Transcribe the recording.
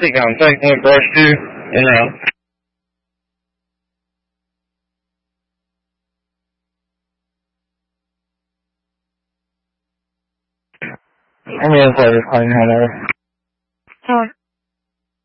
think I'm taking a brush too, you know. I'm gonna play this clean, however. Alright.